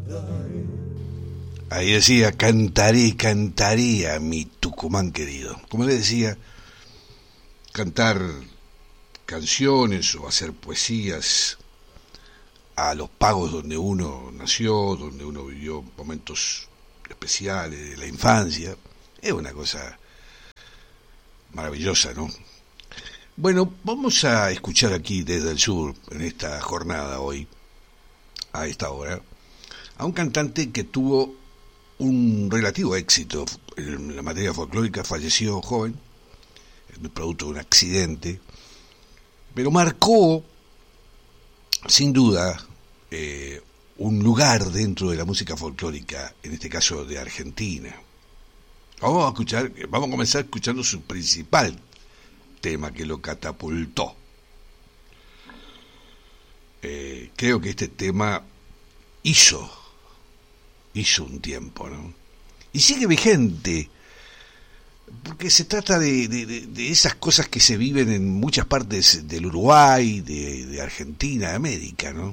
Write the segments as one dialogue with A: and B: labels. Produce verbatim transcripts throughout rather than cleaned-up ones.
A: Ahí decía, cantaré, cantaré a mi Tucumán querido. Como le decía, cantar canciones o hacer poesías a los pagos donde uno nació, donde uno vivió momentos especiales de la infancia, es una cosa maravillosa, ¿no? Bueno, vamos a escuchar aquí desde el sur, en esta jornada hoy, a esta hora, a un cantante que tuvo un relativo éxito en la materia folclórica. Falleció joven, producto de un accidente, pero marcó, sin duda, eh, un lugar dentro de la música folclórica, en este caso de Argentina. Vamos a escuchar, vamos a comenzar escuchando su principal tema que lo catapultó. Eh, creo que este tema hizo, hizo un tiempo, ¿no? Y sigue vigente, porque se trata de, de, de, de esas cosas que se viven en muchas partes del Uruguay, de, de Argentina, de América, ¿no?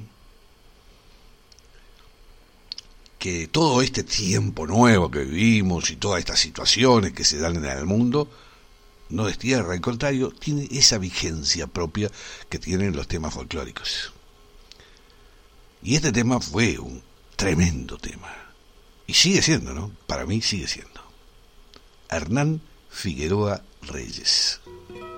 A: Que todo este tiempo nuevo que vivimos y todas estas situaciones que se dan en el mundo no destierra, al contrario, tiene esa vigencia propia que tienen los temas folclóricos. Y este tema fue un tremendo tema. Y sigue siendo, ¿no? Para mí sigue siendo. Hernán Figueroa Reyes.